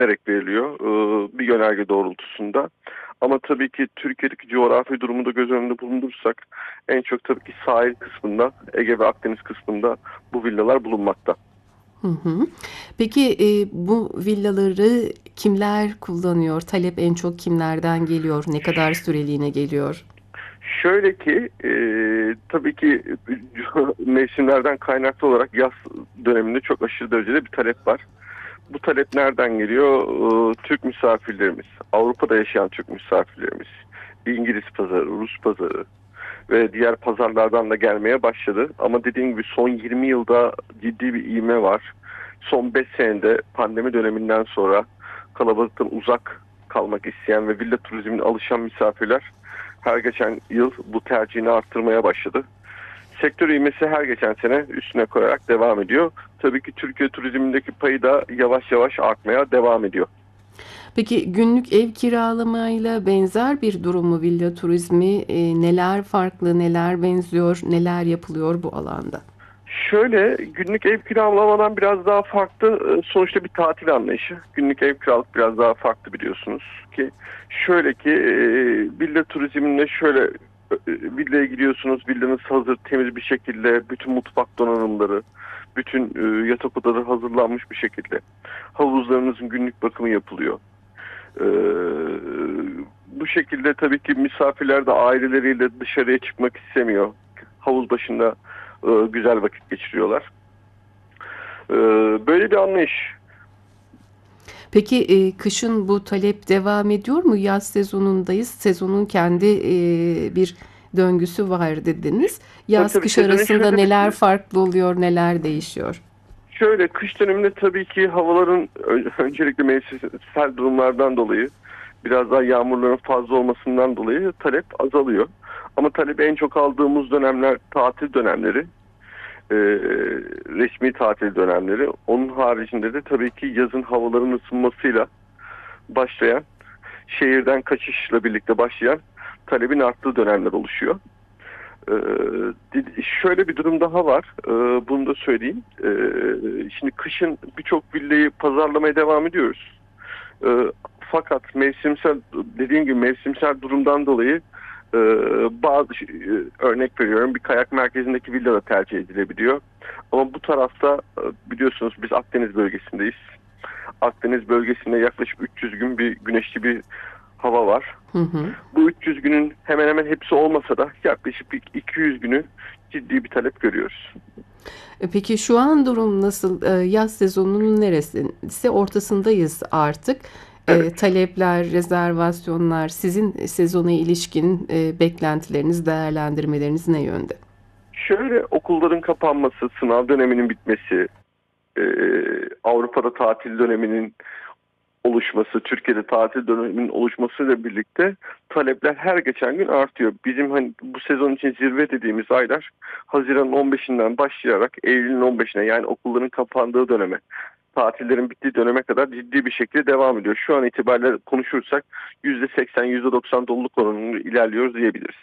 vererek veriliyor bir yönerge doğrultusunda. Ama tabii ki Türkiye'deki coğrafi durumu da göz önünde bulundurursak en çok tabii ki sahil kısmında, Ege ve Akdeniz kısmında bu villalar bulunmakta. Hı hı. Peki bu villaları kimler kullanıyor? Talep en çok kimlerden geliyor? Ne kadar süreliğine geliyor? Şöyle ki tabii ki mevsimlerden kaynaklı olarak yaz döneminde çok aşırı derecede bir talep var. Bu talep nereden geliyor? Türk misafirlerimiz, Avrupa'da yaşayan Türk misafirlerimiz, İngiliz pazarı, Rus pazarı ve diğer pazarlardan da gelmeye başladı. Ama dediğim gibi son 20 yılda ciddi bir ivme var. Son 5 senede pandemi döneminden sonra kalabalıktan uzak kalmak isteyen ve villa turizmine alışan misafirler her geçen yıl bu tercihini arttırmaya başladı. Sektör ivmesi her geçen sene üstüne koyarak devam ediyor. Tabii ki Türkiye turizmindeki payı da yavaş yavaş artmaya devam ediyor. Peki günlük ev kiralamayla benzer bir durum mu villa turizmi? Neler farklı, neler benziyor, neler yapılıyor bu alanda? Şöyle günlük ev kiralamadan biraz daha farklı. Sonuçta bir tatil anlayışı. Günlük ev kiralık biraz daha farklı biliyorsunuz ki. Şöyle ki villa turizminde şöyle villaya gidiyorsunuz. Villanız hazır temiz bir şekilde bütün mutfak donanımları, bütün yatak odaları hazırlanmış bir şekilde. Havuzlarınızın günlük bakımı yapılıyor. E, Bu şekilde tabii ki misafirler de aileleriyle dışarıya çıkmak istemiyor. Havuz başında güzel vakit geçiriyorlar. E, Böyle bir anlayış. Peki kışın bu talep devam ediyor mu? Yaz sezonundayız. Sezonun kendi bir döngüsü var dediniz. Tabii Yaz tabii kış sezonun arasında şöyle neler bir farklı oluyor, neler değişiyor? şöyle kış döneminde tabii ki havaların öncelikle mevsimsel durumlardan dolayı biraz daha yağmurların fazla olmasından dolayı talep azalıyor. Ama talebi en çok aldığımız dönemler tatil dönemleri, e, resmi tatil dönemleri. Onun haricinde de tabii ki yazın havaların ısınmasıyla başlayan, şehirden kaçışla birlikte başlayan talebin arttığı dönemler oluşuyor. Şöyle bir durum daha var. Bunu da söyleyeyim. Şimdi kışın birçok villayı pazarlamaya devam ediyoruz. Fakat mevsimsel dediğim gibi mevsimsel durumdan dolayı e, bazı örnek veriyorum bir kayak merkezindeki villa da tercih edilebiliyor. Ama bu tarafta biliyorsunuz biz Akdeniz bölgesindeyiz. Akdeniz bölgesinde yaklaşık 300 gün bir güneşli bir hava var. Hı hı. Bu 300 günün hemen hemen hepsi olmasa da yaklaşık bir 200 günü ciddi bir talep görüyoruz. Peki şu an durum nasıl? Yaz sezonunun neresinde? Ortasındayız artık. Evet. Talepler, rezervasyonlar, sizin sezona ilişkin beklentileriniz, değerlendirmeleriniz ne yönde? Şöyle okulların kapanması, sınav döneminin bitmesi, e, Avrupa'da tatil döneminin oluşması, Türkiye'de tatil döneminin oluşmasıyla birlikte talepler her geçen gün artıyor. Bizim hani bu sezon için zirve dediğimiz aylar Haziran'ın 15'inden başlayarak Eylül'ün 15'ine yani okulların kapandığı döneme, tatillerin bittiği döneme kadar ciddi bir şekilde devam ediyor. Şu an itibariyle konuşursak %80, %90 doluluk oranında ilerliyoruz diyebiliriz.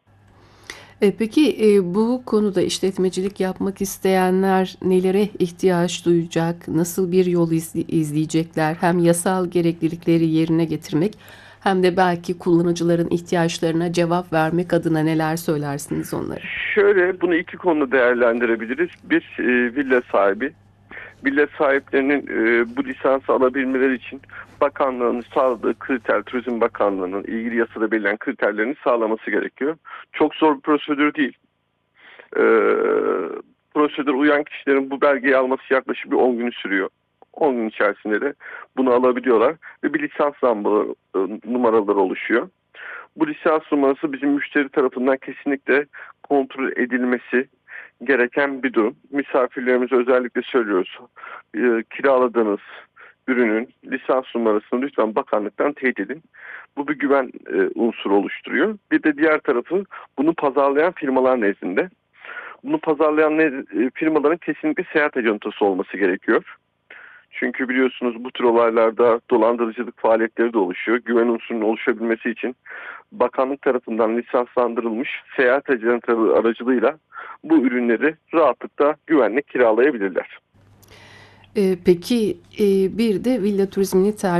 Peki bu konuda işletmecilik yapmak isteyenler nelere ihtiyaç duyacak? Nasıl bir yol izleyecekler? Hem yasal gereklilikleri yerine getirmek hem de belki kullanıcıların ihtiyaçlarına cevap vermek adına neler söylersiniz onlara? Şöyle bunu iki konuda değerlendirebiliriz. Bir villa sahibi. Villa sahiplerinin bu lisansı alabilmeleri için bakanlığın sağladığı kriter, Turizm Bakanlığı'nın ilgili yasada belirlen kriterlerini sağlaması gerekiyor. Çok zor bir prosedür değil. E, Prosedür uyan kişilerin bu belgeyi alması yaklaşık bir 10 günü sürüyor. 10 gün içerisinde de bunu alabiliyorlar ve bir lisans numaraları oluşuyor. Bu lisans numarası bizim müşteri tarafından kesinlikle kontrol edilmesi gereken bir durum. Misafirlerimize özellikle söylüyoruz. Kiraladığınız ürünün lisans numarasını lütfen bakanlıktan teyit edin. Bu bir güven unsuru oluşturuyor. Bir de diğer tarafı bunu pazarlayan firmalar nezdinde. Bunu pazarlayan firmaların kesinlikle seyahat acentası olması gerekiyor. Çünkü biliyorsunuz bu tür olaylarda dolandırıcılık faaliyetleri de oluşuyor. Güven unsurunun oluşabilmesi için bakanlık tarafından lisanslandırılmış seyahat acentaları aracılığıyla bu ürünleri rahatlıkla güvenle kiralayabilirler. Peki bir de villa turizmini tercih